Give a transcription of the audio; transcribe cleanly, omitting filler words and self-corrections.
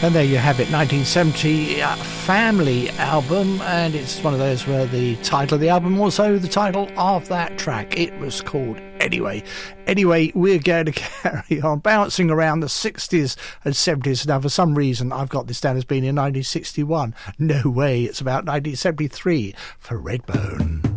And there you have it, 1970 Family album, and it's one of those where the title of the album was also the title of that track. It was called Anyway. Anyway, we're going to carry on bouncing around the 60s and 70s. Now, for some reason, I've got this down as being in 1961. No way, it's about 1973 for Redbone.